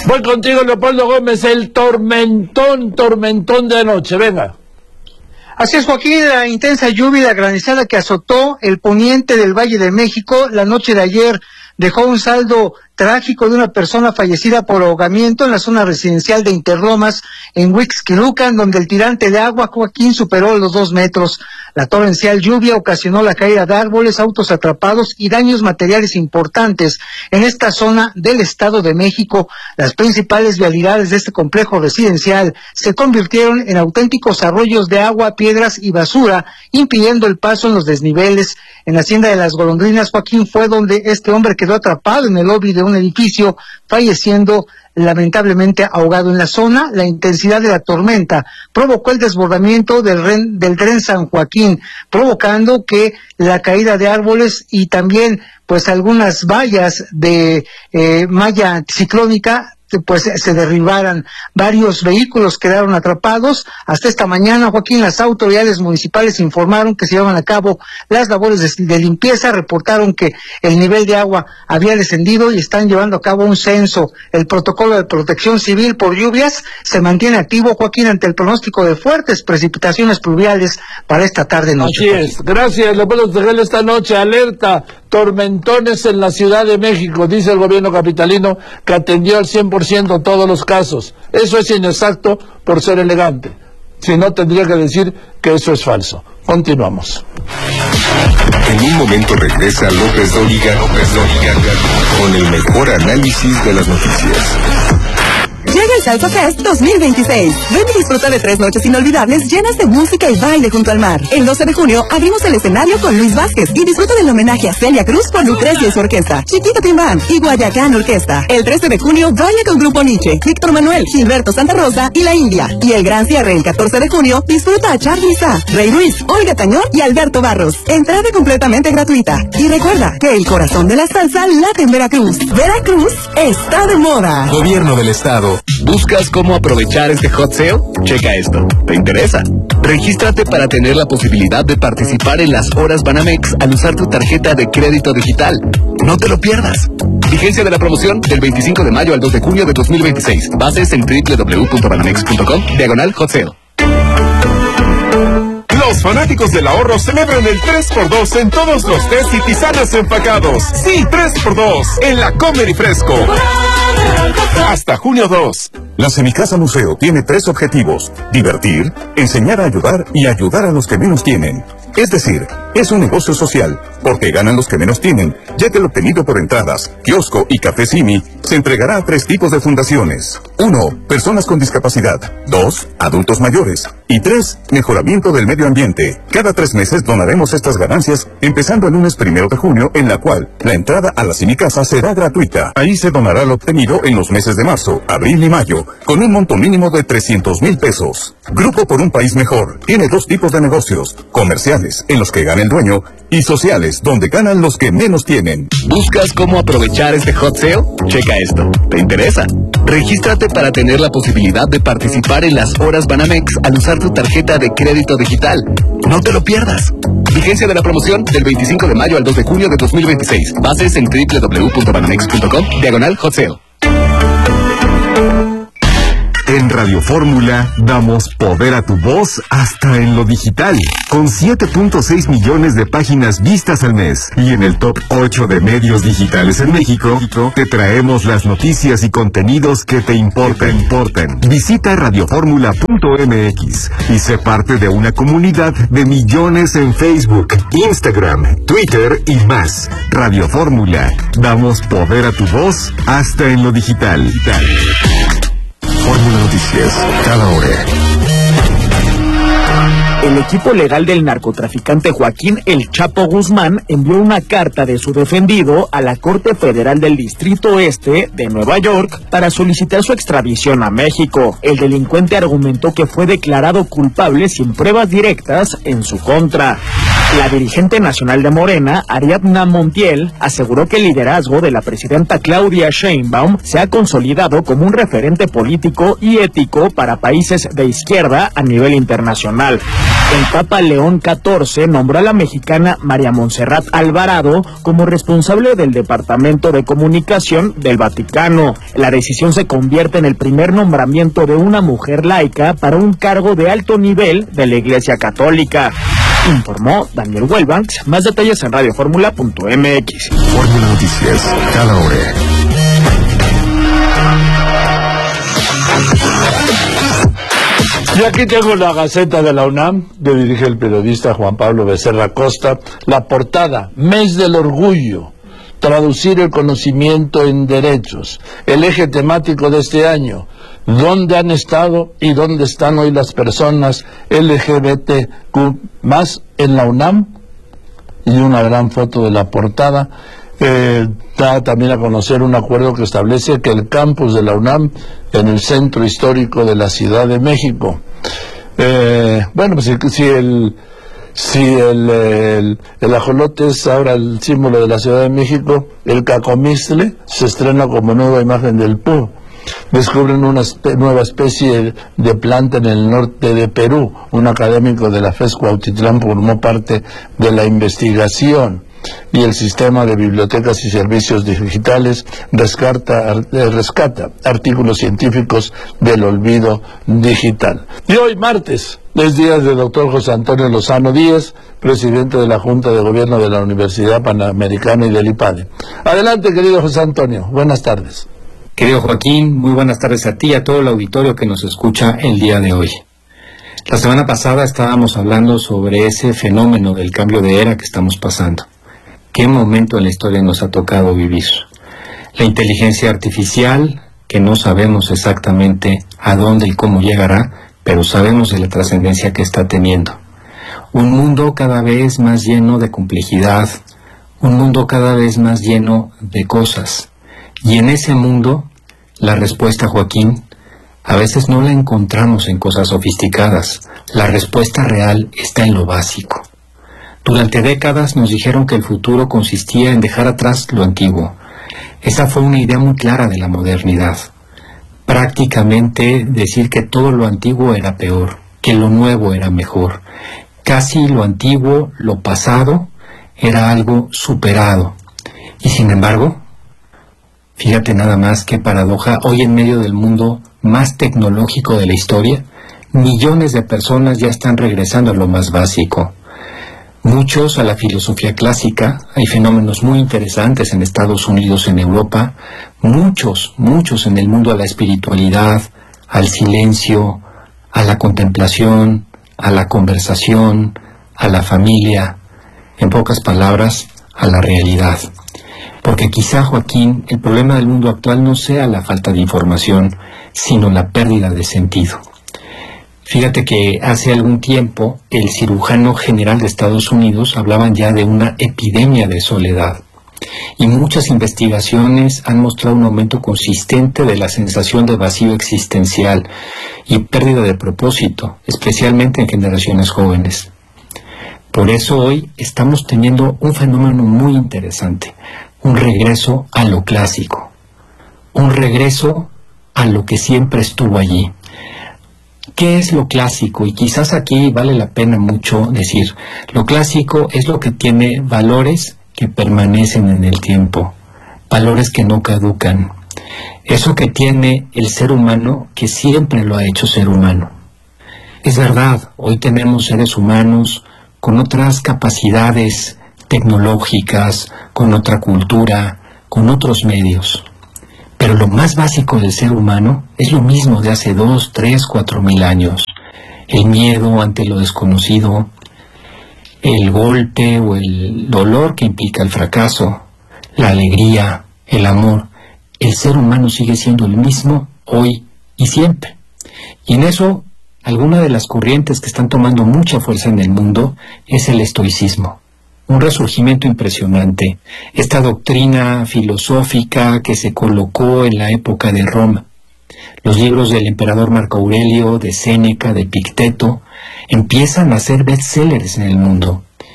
Voy contigo, Leopoldo Gómez, el tormentón de anoche, venga. Así es, Joaquín, la intensa lluvia y la granizada que azotó el poniente del Valle de México la noche de ayer dejó un saldo trágico de una persona fallecida por ahogamiento en la zona residencial de Interlomas, en Huixquilucan, donde el tirante de agua, Joaquín, superó los 2 metros. La torrencial lluvia ocasionó la caída de árboles, autos atrapados y daños materiales importantes en esta zona del Estado de México. Las principales vialidades de este complejo residencial se convirtieron en auténticos arroyos de agua, piedras y basura, impidiendo el paso en los desniveles. En la Hacienda de las Golondrinas, Joaquín, fue donde este hombre quedó atrapado en el lobby de un edificio, falleciendo lamentablemente ahogado en la zona. La intensidad de la tormenta provocó el desbordamiento del tren San Joaquín, provocando que la caída de árboles y también pues algunas vallas de malla anticiclónica pues se derribaran. Varios vehículos quedaron atrapados. Hasta esta mañana, Joaquín, las autoridades municipales informaron que se llevan a cabo las labores de limpieza, reportaron que el nivel de agua había descendido y están llevando a cabo un censo. El protocolo de protección civil por lluvias se mantiene activo, Joaquín, ante el pronóstico de fuertes precipitaciones pluviales para esta tarde-noche. Así es, gracias, Leopoldo Tegel. Esta noche, alerta, tormentones en la Ciudad de México, dice el gobierno capitalino que atendió al 100% todos los casos. Eso es inexacto por ser elegante. Si no, tendría que decir que eso es falso. Continuamos. En un momento regresa López Dóriga con el mejor análisis de las noticias. Llega el Salsa Fest 2026. Ven y disfruta de 3 noches inolvidables llenas de música y baile junto al mar. El 12 de junio abrimos el escenario con Luis Vázquez y disfruta del homenaje a Celia Cruz por Lucrecia y su orquesta, Chiquita Timbán y Guayacán Orquesta. El 13 de junio baila con Grupo Nietzsche, Víctor Manuel, Gilberto Santa Rosa y La India. Y el gran cierre el 14 de junio disfruta a Charly Sá, Rey Ruiz, Olga Tañón y Alberto Barros. Entrada completamente gratuita. Y recuerda que el corazón de la salsa late en Veracruz. Veracruz está de moda. Gobierno del Estado. ¿Buscas cómo aprovechar este hot sale? Checa esto. ¿Te interesa? Regístrate para tener la posibilidad de participar en las horas Banamex al usar tu tarjeta de crédito digital. No te lo pierdas. Vigencia de la promoción del 25 de mayo al 2 de junio de 2026. Bases en www.banamex.com/hot sale. Los fanáticos del ahorro celebran el 3x2 en todos los tés y tisanas empacados. Sí, 3x2 en la Comer y Fresco. Hasta junio 2. La Semicasa Museo tiene 3 objetivos: divertir, enseñar a ayudar y ayudar a los que menos tienen. Es decir, es un negocio social, porque ganan los que menos tienen, ya que el obtenido por entradas, kiosco y café Simi se entregará a 3 tipos de fundaciones. 1. Personas con discapacidad. 2. Adultos mayores. Y 3. Mejoramiento del medio ambiente. Cada 3 meses donaremos estas ganancias, empezando el lunes 1 de junio, en la cual la entrada a la Semicasa será gratuita. Ahí se donará lo obtenido en los meses de marzo, abril y mayo, con un monto mínimo de 300,000 pesos. Grupo por un País Mejor tiene 2 tipos de negocios: comerciales, en los que gana el dueño, y sociales, donde ganan los que menos tienen. ¿Buscas cómo aprovechar este hot sale? Checa esto. ¿Te interesa? Regístrate para tener la posibilidad de participar en las horas Banamex al usar tu tarjeta de crédito digital. No te lo pierdas. Vigencia de la promoción del 25 de mayo al 2 de junio de 2026. Bases en www.banamex.com/hot sale. En Radio Fórmula damos poder a tu voz hasta en lo digital, con 7.6 millones de páginas vistas al mes. Y en el top 8 de medios digitales en México, te traemos las noticias y contenidos que te importan. Visita radioformula.mx y sé parte de una comunidad de millones en Facebook, Instagram, Twitter y más. Radio Fórmula, damos poder a tu voz hasta en lo digital. Fórmula Noticias, cada hora. El equipo legal del narcotraficante Joaquín El Chapo Guzmán envió una carta de su defendido a la Corte Federal del Distrito Este de Nueva York para solicitar su extradición a México. El delincuente argumentó que fue declarado culpable sin pruebas directas en su contra. La dirigente nacional de Morena, Ariadna Montiel, aseguró que el liderazgo de la presidenta Claudia Sheinbaum se ha consolidado como un referente político y ético para países de izquierda a nivel internacional. El Papa León XIV nombró a la mexicana María Montserrat Alvarado como responsable del Departamento de Comunicación del Vaticano. La decisión se convierte en el primer nombramiento de una mujer laica para un cargo de alto nivel de la Iglesia Católica. Informó Daniel Welbanks. Más detalles en radioformula.mx. Fórmula Noticias, cada hora. Y aquí tengo la Gaceta de la UNAM, que dirige el periodista Juan Pablo Becerra Costa. La portada: Mes del Orgullo, traducir el conocimiento en derechos. El eje temático de este año: ¿dónde han estado y dónde están hoy las personas LGBTQ más en la UNAM? Y una gran foto de la portada. Da también a conocer un acuerdo que establece que el campus de la UNAM en el centro histórico de la Ciudad de México, bueno, pues si el ajolote es ahora el símbolo de la Ciudad de México, el cacomistle se estrena como nueva imagen del PUB. Descubren una nueva especie de planta en el norte de Perú. Un académico de la FES Cuautitlán formó parte de la investigación. Y el sistema de bibliotecas y servicios digitales rescata artículos científicos del olvido digital. Y hoy, martes, es día del doctor José Antonio Lozano Díez, presidente de la Junta de Gobierno de la Universidad Panamericana y del IPADE. Adelante, querido José Antonio, buenas tardes. Querido Joaquín, muy buenas tardes a ti y a todo el auditorio que nos escucha el día de hoy. La semana pasada estábamos hablando sobre ese fenómeno del cambio de era que estamos pasando. ¿Qué momento en la historia nos ha tocado vivir? La inteligencia artificial, que no sabemos exactamente a dónde y cómo llegará, pero sabemos de la trascendencia que está teniendo. Un mundo cada vez más lleno de complejidad, un mundo cada vez más lleno de cosas. Y en ese mundo, la respuesta, Joaquín, a veces no la encontramos en cosas sofisticadas. La respuesta real está en lo básico. Durante décadas nos dijeron que el futuro consistía en dejar atrás lo antiguo. Esa fue una idea muy clara de la modernidad. Prácticamente decir que todo lo antiguo era peor, que lo nuevo era mejor. Casi lo antiguo, lo pasado, era algo superado. Y sin embargo, fíjate nada más qué paradoja, hoy en medio del mundo más tecnológico de la historia, millones de personas ya están regresando a lo más básico. Muchos a la filosofía clásica, hay fenómenos muy interesantes en Estados Unidos, en Europa, muchos en el mundo a la espiritualidad, al silencio, a la contemplación, a la conversación, a la familia, en pocas palabras, a la realidad. Porque quizá, Joaquín, el problema del mundo actual no sea la falta de información, sino la pérdida de sentido. Fíjate que hace algún tiempo el cirujano general de Estados Unidos hablaban ya de una epidemia de soledad. Y muchas investigaciones han mostrado un aumento consistente de la sensación de vacío existencial y pérdida de propósito, especialmente en generaciones jóvenes. Por eso hoy estamos teniendo un fenómeno muy interesante, un regreso a lo clásico, un regreso a lo que siempre estuvo allí. ¿Qué es lo clásico? Y quizás aquí vale la pena mucho decir, lo clásico es lo que tiene valores que permanecen en el tiempo, valores que no caducan. Eso que tiene el ser humano que siempre lo ha hecho ser humano. Es verdad, hoy tenemos seres humanos con otras capacidades tecnológicas, con otra cultura, con otros medios. Pero lo más básico del ser humano es lo mismo de hace 2, 3, 4,000 años. El miedo ante lo desconocido, el golpe o el dolor que implica el fracaso, la alegría, el amor. El ser humano sigue siendo el mismo hoy y siempre. Y en eso, alguna de las corrientes que están tomando mucha fuerza en el mundo es el estoicismo. Un resurgimiento impresionante, esta doctrina filosófica que se colocó en la época de Roma. Los libros del emperador Marco Aurelio, de Séneca, de Epicteto, empiezan a ser bestsellers en el mundo.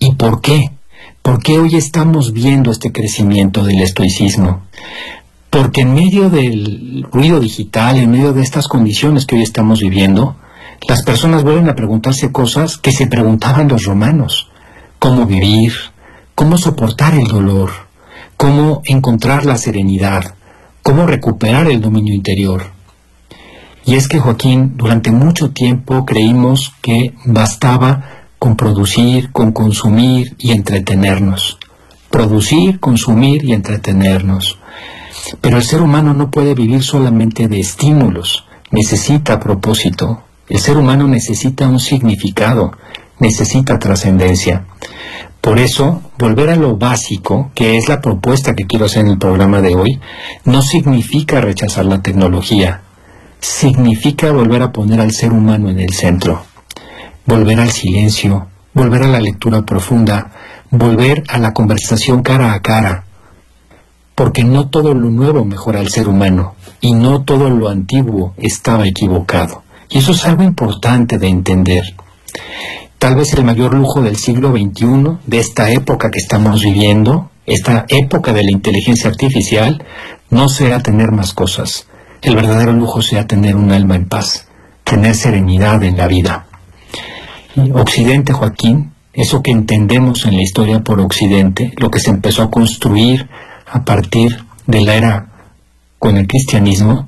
¿Y por qué? ¿Por qué hoy estamos viendo este crecimiento del estoicismo? Porque en medio del ruido digital, en medio de estas condiciones que hoy estamos viviendo, las personas vuelven a preguntarse cosas que se preguntaban los romanos. ¿Cómo vivir? ¿Cómo soportar el dolor? ¿Cómo encontrar la serenidad? ¿Cómo recuperar el dominio interior? Y es que, Joaquín, durante mucho tiempo creímos que bastaba con producir, con consumir y entretenernos. Producir, consumir y entretenernos. Pero el ser humano no puede vivir solamente de estímulos, necesita propósito. El ser humano necesita un significado, necesita trascendencia. Por eso, volver a lo básico, que es la propuesta que quiero hacer en el programa de hoy, no significa rechazar la tecnología, significa volver a poner al ser humano en el centro, volver al silencio, volver a la lectura profunda, volver a la conversación cara a cara, porque no todo lo nuevo mejora al ser humano y no todo lo antiguo estaba equivocado. Y eso es algo importante de entender. Tal vez el mayor lujo del siglo XXI, de esta época que estamos viviendo, esta época de la inteligencia artificial, no sea tener más cosas. El verdadero lujo sea tener un alma en paz, tener serenidad en la vida. Y Occidente, Joaquín, eso que entendemos en la historia por Occidente, lo que se empezó a construir a partir de la era con el cristianismo,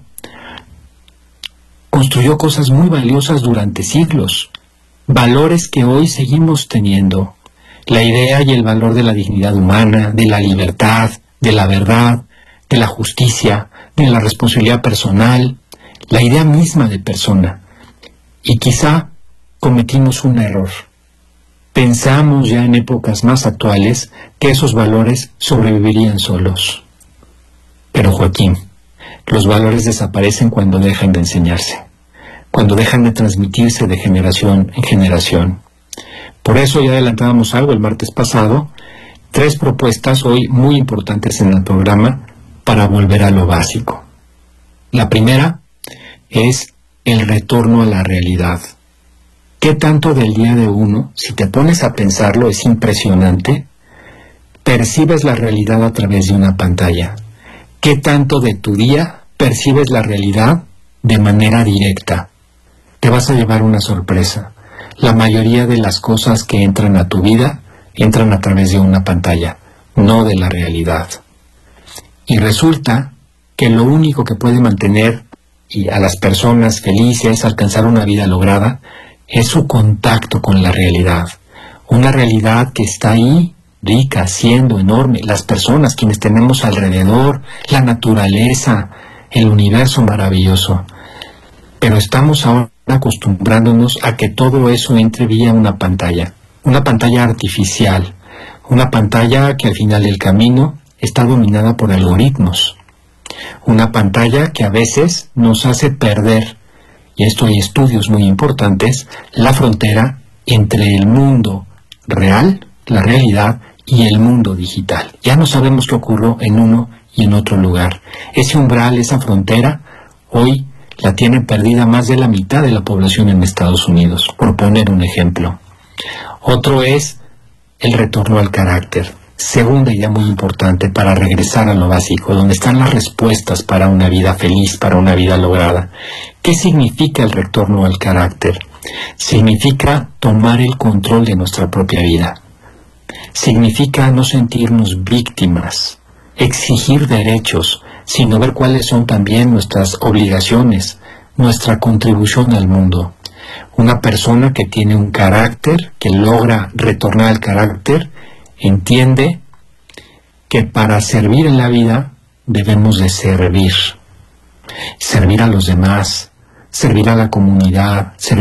construyó cosas muy valiosas durante siglos, valores que hoy seguimos teniendo, la idea y el valor de la dignidad humana, de la libertad, de la verdad, de la justicia, de la responsabilidad personal, la idea misma de persona. Y quizá cometimos un error. Pensamos ya en épocas más actuales que esos valores sobrevivirían solos. Pero Joaquín, los valores desaparecen cuando dejan de enseñarse, cuando dejan de transmitirse de generación en generación. Por eso ya adelantábamos algo el martes pasado, 3 propuestas hoy muy importantes en el programa para volver a lo básico. La primera es el retorno a la realidad. ¿Qué tanto del día de uno, si te pones a pensarlo, es impresionante, percibes la realidad a través de una pantalla? ¿Qué tanto de tu día percibes la realidad de manera directa? Te vas a llevar una sorpresa. La mayoría de las cosas que entran a tu vida entran a través de una pantalla, no de la realidad. Y resulta que lo único que puede mantener a las personas felices, alcanzar una vida lograda, es su contacto con la realidad. Una realidad que está ahí, rica, siendo enorme. Las personas, quienes tenemos alrededor, la naturaleza, el universo maravilloso. Pero estamos ahora acostumbrándonos a que todo eso entre vía una pantalla artificial, una pantalla que al final del camino está dominada por algoritmos, una pantalla que a veces nos hace perder, y esto hay estudios muy importantes, la frontera entre el mundo real, la realidad, y el mundo digital. Ya no sabemos qué ocurrió en uno y en otro lugar. Ese umbral, esa frontera, hoy la tiene perdida más de la mitad de la población en Estados Unidos, por poner un ejemplo. Otro es el retorno al carácter. Segunda idea muy importante para regresar a lo básico, donde están las respuestas para una vida feliz, para una vida lograda. ¿Qué significa el retorno al carácter? Significa tomar el control de nuestra propia vida. Significa no sentirnos víctimas, exigir derechos, sino ver cuáles son también nuestras obligaciones, nuestra contribución al mundo. Una persona que tiene un carácter, que logra retornar al carácter, entiende que para servir en la vida debemos de servir a los demás, servir a la comunidad, servir